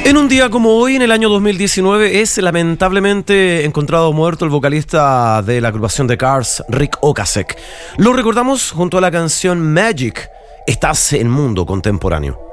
En un día como hoy, en el año 2019, es lamentablemente encontrado muerto el vocalista de la agrupación de Cars, Ric Ocasek. Lo recordamos junto a la canción Magic, Estás en Mundo Contemporáneo.